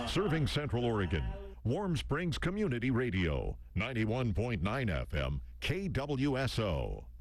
Serving Central Oregon. Warm Springs Community Radio, 91.9 FM, KWSO.